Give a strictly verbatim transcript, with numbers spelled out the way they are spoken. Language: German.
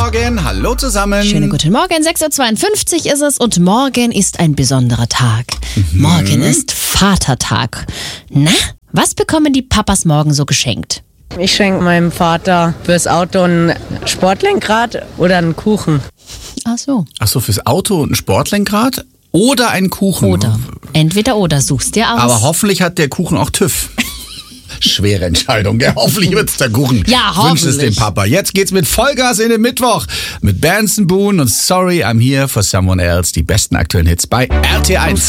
Morgen, hallo zusammen. Schönen guten Morgen, sechs Uhr zweiundfünfzig ist es und morgen ist ein besonderer Tag. Mhm. Morgen ist Vatertag. Na, was bekommen die Papas morgen so geschenkt? Ich schenke meinem Vater fürs Auto ein Sportlenkrad oder einen Kuchen. Ach so. Ach so, fürs Auto ein Sportlenkrad oder einen Kuchen? Oder. Entweder oder, suchst dir aus. Aber hoffentlich hat der Kuchen auch TÜV. Schwere Entscheidung, gell? Hoffentlich wird's der Kuchen. Ja, Wünscht es hoffentlich. dem Papa. Jetzt geht's mit Vollgas in den Mittwoch. Mit Benson Boone und Sorry, I'm Here for Someone Else. Die besten aktuellen Hits bei R T eins.